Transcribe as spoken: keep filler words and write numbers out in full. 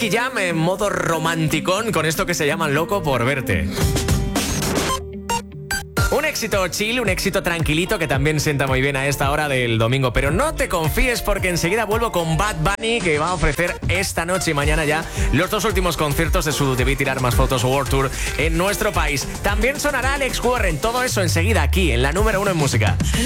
Nicky Jam en modo romanticón con esto que se llama Loco por verte. Un éxito chill, un éxito tranquilito que también sienta muy bien a esta hora del domingo. Pero no te confíes porque enseguida vuelvo con Bad Bunny, que va a ofrecer esta noche y mañana ya los dos últimos conciertos de su Debí Tirar Más Fotos World Tour en nuestro país. También sonará Alex Warren. Todo eso enseguida aquí en la número uno en música.